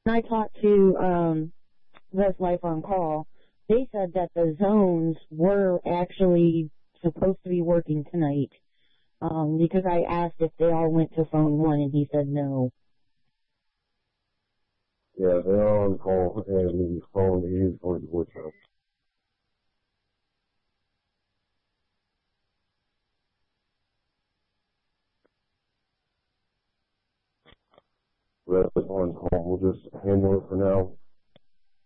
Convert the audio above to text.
When I talked to West Life on Call, they said that the zones were actually supposed to be working tonight. Because I asked if they all went to phone 1, and he said no. Yeah, they're on call, and the phone is going to voicemail. Rest on call, we'll just handle it for now.